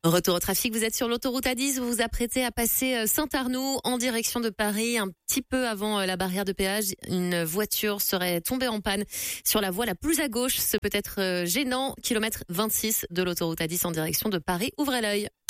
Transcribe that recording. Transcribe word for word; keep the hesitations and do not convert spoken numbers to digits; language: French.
Retour au trafic, vous êtes sur l'autoroute A dix, vous vous apprêtez à passer Saint-Arnoux en direction de Paris. Un petit peu avant la barrière de péage, une voiture serait tombée en panne sur la voie la plus à gauche. Ce peut être gênant. Kilomètre vingt-six de l'autoroute A dix en direction de Paris. Ouvrez l'œil.